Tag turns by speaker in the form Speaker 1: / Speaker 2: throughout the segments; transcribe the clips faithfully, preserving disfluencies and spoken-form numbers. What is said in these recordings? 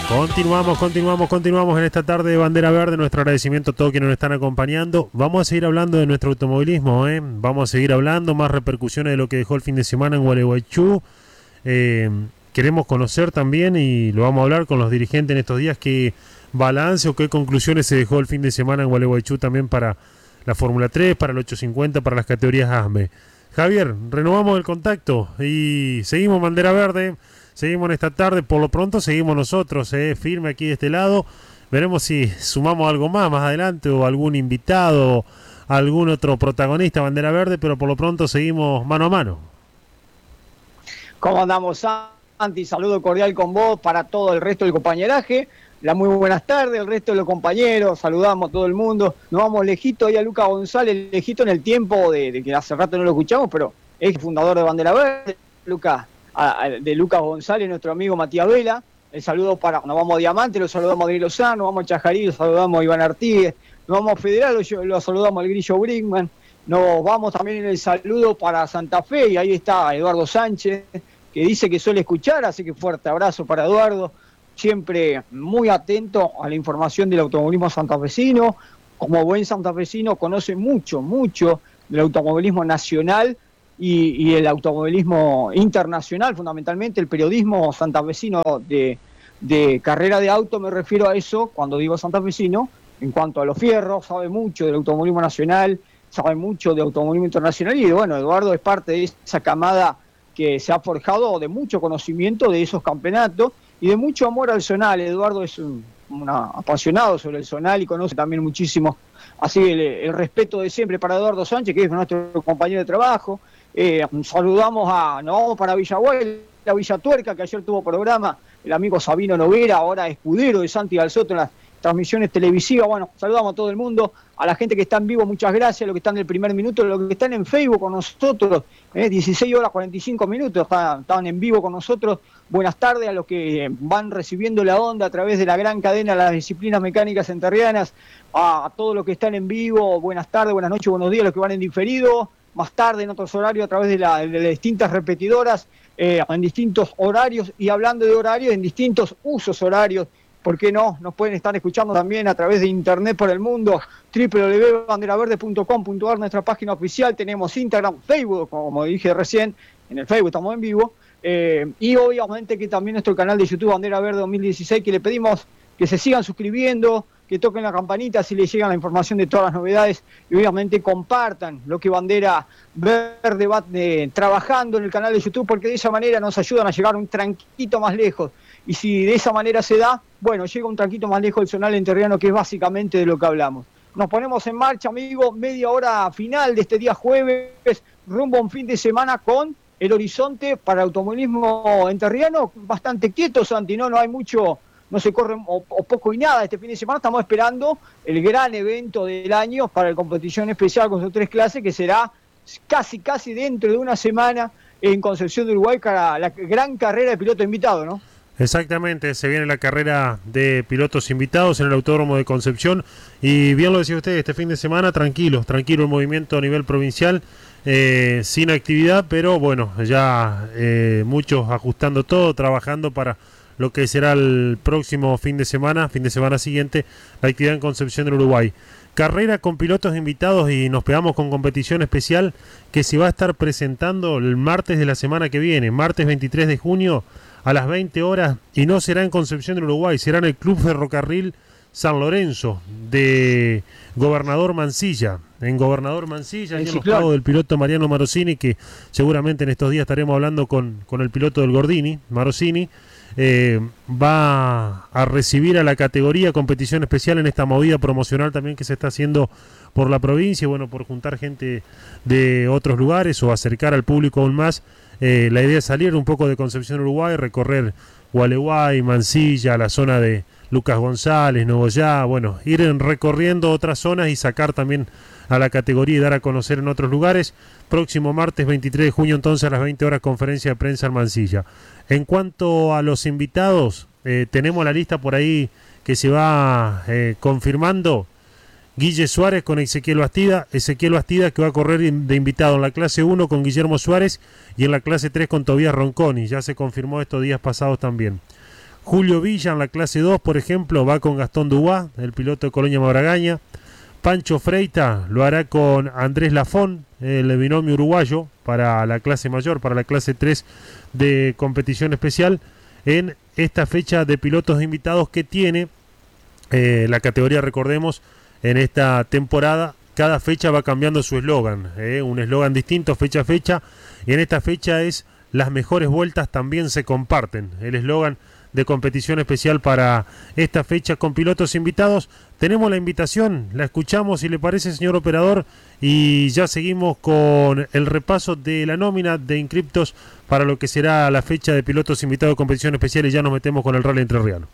Speaker 1: Continuamos, continuamos, continuamos en esta tarde de Bandera Verde. Nuestro agradecimiento a todos quienes nos están acompañando. Vamos a seguir hablando de nuestro automovilismo, ¿eh? Vamos a seguir hablando, más repercusiones de lo que dejó el fin de semana en Gualeguaychú. Eh, queremos conocer también, y lo vamos a hablar con los dirigentes en estos días, qué balance o qué conclusiones se dejó el fin de semana en Gualeguaychú también para la Fórmula tres, para el ochocientos cincuenta, para las categorías A S M E. Javier, renovamos el contacto y seguimos Bandera Verde. Seguimos en esta tarde, por lo pronto seguimos nosotros, eh, firme aquí de este lado. Veremos si sumamos algo más más adelante o algún invitado, algún otro protagonista Bandera Verde, pero por lo pronto seguimos mano a mano.
Speaker 2: ¿Cómo andamos, Santi? Saludo cordial con vos para todo el resto del compañeraje. La muy buenas tardes, el resto de los compañeros, saludamos a todo el mundo. Nos vamos lejito ahí a Lucas González, lejito en el tiempo de, de que hace rato no lo escuchamos, pero es fundador de Bandera Verde, Lucas. De Lucas González, nuestro amigo Matías Vela. El saludo para, nos vamos a Diamante, lo saludamos a Adriel Lozano, nos vamos a Chajarí, lo saludamos a Iván Artigues, nos vamos a Federal, lo, lo saludamos al Grillo Brinkman, nos vamos también en el saludo para Santa Fe, y ahí está Eduardo Sánchez, que dice que suele escuchar, así que fuerte abrazo para Eduardo, siempre muy atento a la información del automovilismo santafesino. Como buen santafesino conoce mucho, mucho del automovilismo nacional, Y, y el automovilismo internacional, fundamentalmente el periodismo santafesino de, de carrera de auto, me refiero a eso cuando digo santafesino, en cuanto a los fierros, sabe mucho del automovilismo nacional, sabe mucho de automovilismo internacional, y bueno, Eduardo es parte de esa camada que se ha forjado de mucho conocimiento de esos campeonatos y de mucho amor al zonal. Eduardo es un, un apasionado sobre el zonal y conoce también muchísimo, así el, el respeto de siempre para Eduardo Sánchez, que es nuestro compañero de trabajo. Eh, saludamos a, nos vamos para Villahuel, la Villa Tuerca, que ayer tuvo programa, el amigo Sabino Noguera, ahora escudero de Santi Galzoto en las transmisiones televisivas. Bueno, saludamos a todo el mundo, a la gente que está en vivo, muchas gracias, a los que están en el primer minuto, a los que están en Facebook con nosotros, eh, dieciséis horas cuarenta y cinco minutos, están, están en vivo con nosotros. Buenas tardes a los que van recibiendo la onda a través de la gran cadena de las disciplinas mecánicas entrerrianas, a, a todos los que están en vivo, buenas tardes, buenas noches, buenos días, a los que van en diferido, más tarde en otros horarios a través de, la, de las distintas repetidoras, eh, en distintos horarios, y hablando de horarios, en distintos usos horarios, ¿por qué no? Nos pueden estar escuchando también a través de internet por el mundo, doble u doble u doble u punto bandera verde punto com punto a r, nuestra página oficial, tenemos Instagram, Facebook, como dije recién, en el Facebook estamos en vivo, eh, y obviamente que también nuestro canal de YouTube Bandera Verde dos mil dieciséis, que le pedimos que se sigan suscribiendo, que toquen la campanita si les llega la información de todas las novedades, y obviamente compartan lo que Bandera Verde va eh, trabajando en el canal de YouTube, porque de esa manera nos ayudan a llegar un tranquito más lejos, y si de esa manera se da, bueno, llega un tranquito más lejos el zonal entrerriano, que es básicamente de lo que hablamos. Nos ponemos en marcha, amigos, media hora final de este día jueves, rumbo a un fin de semana con el horizonte para el automovilismo entrerriano bastante quieto, Santi, no, no hay mucho... no se corre o, o poco y nada este fin de semana. Estamos esperando el gran evento del año para la competición especial con sus tres clases, que será casi casi dentro de una semana en Concepción de Uruguay, para la gran carrera de piloto invitado, ¿no?
Speaker 1: Exactamente, se viene la carrera de pilotos invitados en el Autódromo de Concepción, y bien lo decía usted, este fin de semana tranquilos, tranquilo el movimiento a nivel provincial, eh, sin actividad, pero bueno, ya eh, muchos ajustando todo, trabajando para lo que será el próximo fin de semana, fin de semana siguiente, la actividad en Concepción del Uruguay. Carrera con pilotos invitados, y nos pegamos con competición especial que se va a estar presentando el martes de la semana que viene, martes veintitrés de junio a las veinte horas, y no será en Concepción del Uruguay, será en el Club Ferrocarril San Lorenzo de Gobernador Mansilla, en Gobernador Mansilla, en los pagos del piloto Mariano Marosini, que seguramente en estos días estaremos hablando con, con el piloto del Gordini, Marosini. Eh, va a recibir a la categoría competición especial en esta movida promocional también que se está haciendo por la provincia, bueno, por juntar gente de otros lugares o acercar al público aún más. Eh, la idea es salir un poco de Concepción Uruguay, recorrer Gualeguay, Mansilla, la zona de Lucas González, Nogoyá, bueno, ir recorriendo otras zonas y sacar también a la categoría y dar a conocer en otros lugares. Próximo martes veintitrés de junio, entonces a las veinte horas, conferencia de prensa en Mansilla. En cuanto a los invitados, eh, tenemos la lista por ahí que se va eh, confirmando. Guille Suárez con Ezequiel Bastida, Ezequiel Bastida que va a correr de invitado en la clase uno con Guillermo Suárez y en la clase tres con Tobías Ronconi, ya se confirmó estos días pasados también. Julio Villa en la clase dos, por ejemplo, va con Gastón Dubois, el piloto de Colonia Mabragaña. Pancho Freita lo hará con Andrés Lafón, el binomio uruguayo, para la clase mayor, para la clase tres de competición especial, en esta fecha de pilotos invitados que tiene eh, la categoría, recordemos, en esta temporada. Cada fecha va cambiando su eslogan, eh, un eslogan distinto fecha a fecha, y en esta fecha es las mejores vueltas también se comparten, el eslogan de competición especial para esta fecha con pilotos invitados. Tenemos la invitación, la escuchamos si le parece, señor operador, y ya seguimos con el repaso de la nómina de inscriptos para lo que será la fecha de pilotos invitados de competición especial, y ya nos metemos con el Rally Entrerriano.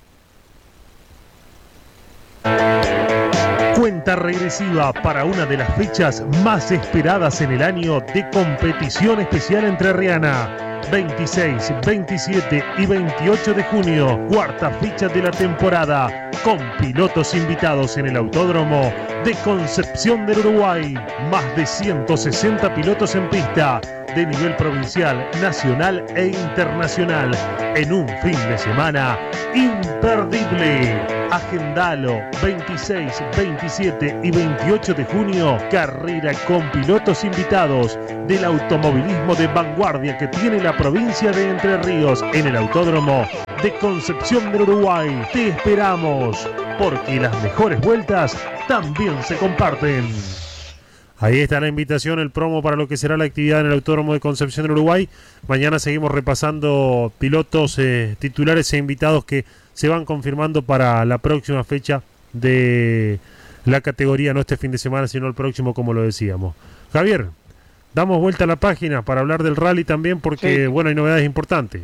Speaker 1: Cuenta regresiva para una de las fechas más esperadas en el año de competición especial entrerriana. veintiséis, veintisiete y veintiocho de junio, cuarta fecha de la temporada, con pilotos invitados en el Autódromo de Concepción del Uruguay. Más de ciento sesenta pilotos en pista, de nivel provincial, nacional e internacional, en un fin de semana imperdible. Agendalo, veintiséis, veintisiete y veintiocho de junio, carrera con pilotos invitados del automovilismo de vanguardia que tiene la provincia de Entre Ríos en el Autódromo de Concepción del Uruguay. Te esperamos, porque las mejores vueltas también se comparten. Ahí está la invitación, el promo para lo que será la actividad en el Autódromo de Concepción del Uruguay. Mañana seguimos repasando pilotos eh, titulares e invitados que se van confirmando para la próxima fecha de la categoría, no este fin de semana, sino el próximo, como lo decíamos. Javier, damos vuelta a la página para hablar del rally también, porque, sí, bueno, hay novedades importantes.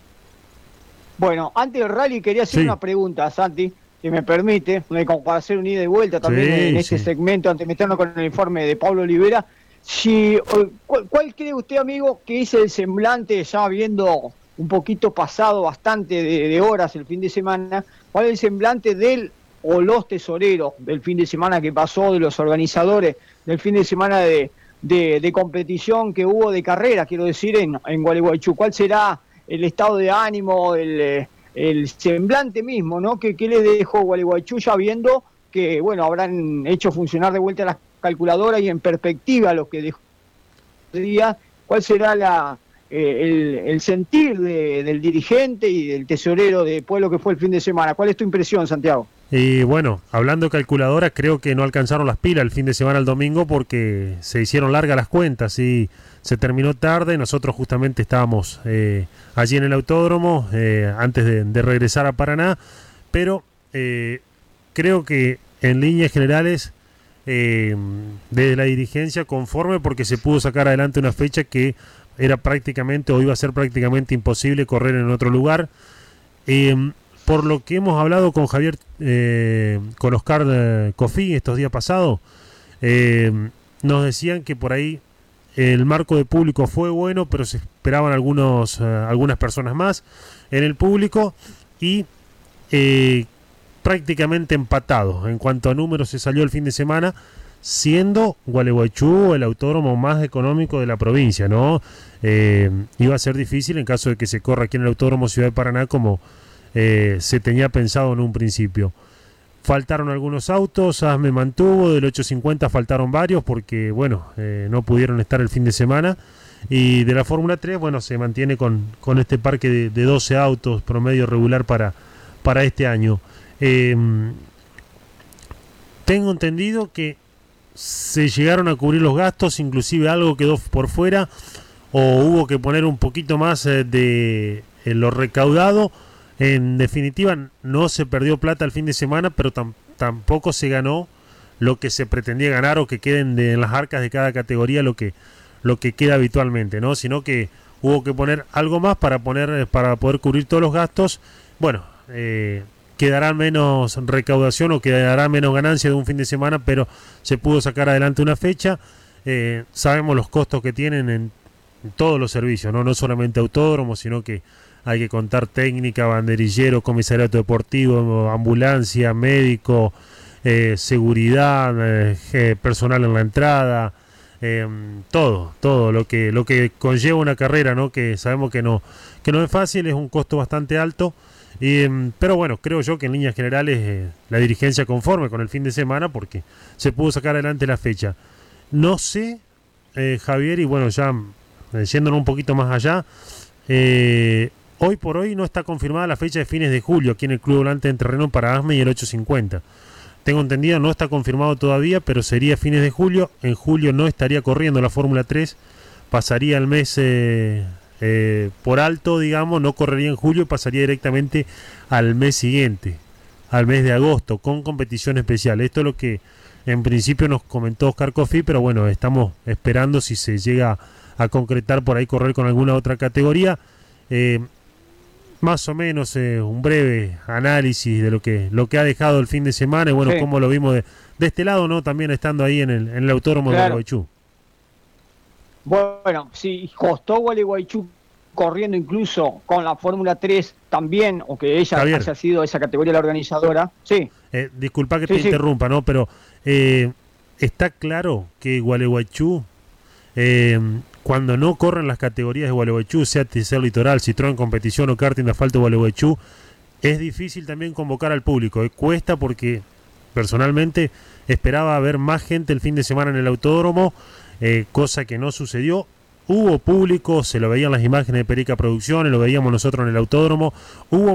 Speaker 2: Bueno, antes del rally quería hacer sí. una pregunta, Santi, si me permite, como para hacer un ida y vuelta también sí, en este sí. segmento, antes de meternos con el informe de Pablo Olivera. Si, ¿cuál, ¿Cuál cree usted, amigo, que es el semblante, ya viendo un poquito pasado bastante de, de horas el fin de semana, cuál es el semblante del o los tesoreros del fin de semana que pasó, de los organizadores del fin de semana de, de, de competición que hubo de carrera, quiero decir, en, en Gualeguaychú? ¿Cuál será el estado de ánimo, el, el semblante mismo, ¿no? ¿Qué, qué le dejó Gualeguaychú, ya viendo que, bueno, habrán hecho funcionar de vuelta las calculadoras y en perspectiva lo que dejó el día? ¿Cuál será la eh, el, el sentir de, del dirigente y del tesorero de Pueblo que fue el fin de semana? ¿Cuál es tu impresión, Santiago?
Speaker 1: Y bueno, hablando de calculadoras, creo que no alcanzaron las pilas el fin de semana el domingo porque se hicieron largas las cuentas y se terminó tarde. Nosotros justamente estábamos eh, allí en el autódromo eh, antes de, de regresar a Paraná, pero eh, creo que en líneas generales eh, desde la dirigencia conforme, porque se pudo sacar adelante una fecha que era prácticamente o iba a ser prácticamente imposible correr en otro lugar. Eh, por lo que hemos hablado con Javier, eh, con Oscar eh, Cofí estos días pasados, eh, nos decían que por ahí el marco de público fue bueno, pero se esperaban algunos, eh, algunas personas más en el público y eh, prácticamente empatados. En cuanto a números, se salió el fin de semana, siendo Gualeguaychú el autódromo más económico de la provincia, ¿no? Eh, iba a ser difícil en caso de que se corra aquí en el Autódromo Ciudad de Paraná como eh, se tenía pensado en un principio. Faltaron algunos autos, ASME mantuvo, del ochocientos cincuenta faltaron varios porque, bueno, eh, no pudieron estar el fin de semana. Y de la Fórmula tres, bueno, se mantiene con, con este parque de, de doce autos promedio regular para, para este año. Eh, tengo entendido que se llegaron a cubrir los gastos, inclusive algo quedó por fuera, o hubo que poner un poquito más eh, de eh, lo recaudado. En definitiva, no se perdió plata el fin de semana, pero tam- tampoco se ganó lo que se pretendía ganar o que queden de, en las arcas de cada categoría lo que, lo que queda habitualmente, ¿no? Sino que hubo que poner algo más para, poner, para poder cubrir todos los gastos. Bueno, eh, quedará menos recaudación o quedará menos ganancia de un fin de semana, pero se pudo sacar adelante una fecha. Eh, sabemos los costos que tienen en, en todos los servicios, ¿no? No solamente autódromos, sino que hay que contar técnica, banderillero, comisariato deportivo, ambulancia, médico, eh, seguridad, eh, personal en la entrada, eh, todo, todo lo que lo que conlleva una carrera, ¿no? Que sabemos que no que no es fácil, es un costo bastante alto. Y, pero bueno, creo yo que en líneas generales eh, la dirigencia conforme con el fin de semana porque se pudo sacar adelante la fecha. No sé, eh, Javier, y bueno, ya eh, yéndonos un poquito más allá, eh, hoy por hoy no está confirmada la fecha de fines de julio aquí en el Club Volante en terreno para ASME y el ochocientos cincuenta. Tengo entendido, no está confirmado todavía, pero sería fines de julio. En julio no estaría corriendo la Fórmula tres, pasaría el mes eh, eh, por alto, digamos, no correría en julio y pasaría directamente al mes siguiente, al mes de agosto, con competición especial. Esto es lo que en principio nos comentó Oscar Coffey, pero bueno, estamos esperando si se llega a concretar por ahí correr con alguna otra categoría. Eh, más o menos eh, un breve análisis de lo que lo que ha dejado el fin de semana y bueno, sí, cómo lo vimos de, de este lado, ¿no? También estando ahí en el, en el autódromo claro. de Gualeguaychú.
Speaker 2: Bueno, si costó Gualeguaychú corriendo incluso con la Fórmula tres también, o que ella Javier, haya sido esa categoría la organizadora. Sí.
Speaker 1: Eh, disculpa que
Speaker 2: sí,
Speaker 1: te
Speaker 2: sí.
Speaker 1: interrumpa, ¿no? Pero eh, está claro que Gualeguaychú, eh, cuando no corren las categorías de Gualeguaychú, sea T C R Litoral, Citroën Competición o Karting de Asfalto Gualeguaychú, es difícil también convocar al público. Eh, cuesta porque personalmente esperaba ver más gente el fin de semana en el autódromo, eh, cosa que no sucedió. Hubo público, se lo veían las imágenes de Perica Producciones, lo veíamos nosotros en el autódromo, hubo